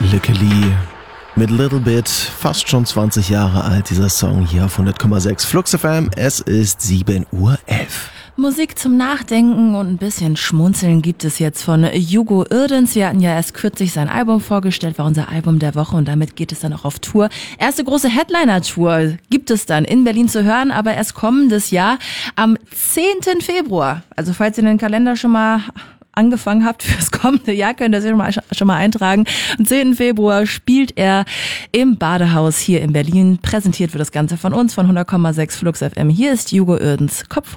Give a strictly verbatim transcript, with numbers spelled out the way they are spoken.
Lickeli mit Little Bit, fast schon zwanzig Jahre alt, dieser Song hier auf hundert Komma sechs Flux F M. Es ist sieben Uhr elf. Musik zum Nachdenken und ein bisschen Schmunzeln gibt es jetzt von Hugo Irdens. Wir hatten ja erst kürzlich sein Album vorgestellt, war unser Album der Woche und damit geht es dann auch auf Tour. Erste große Headliner-Tour gibt es dann in Berlin zu hören, aber erst kommendes Jahr am zehnten Februar. Also falls ihr den Kalender schon mal angefangen habt fürs kommende Jahr, könnt ihr das schon mal, schon mal eintragen. Am zehnten Februar spielt er im Badehaus hier in Berlin. Präsentiert wird das Ganze von uns, von hundert Komma sechs Flux F M. Hier ist Hugo Irdens, Kopf hoch.